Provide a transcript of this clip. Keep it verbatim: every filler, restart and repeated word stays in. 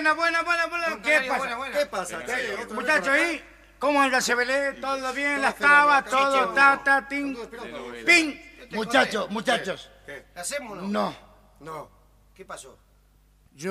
Buena, buena, buena, buena. ¿Qué pasa? Buena, buena. ¿Qué pasa? ¿Qué? Muchachos, ¿y cómo anda Sebelé? ¿Todo bien? ¿Las cabas? ¿Todo? ¿Ta, ta, tin? ¿Ping? Muchachos, muchachos. ¿La hacemos o no? No. No. ¿Qué pasó?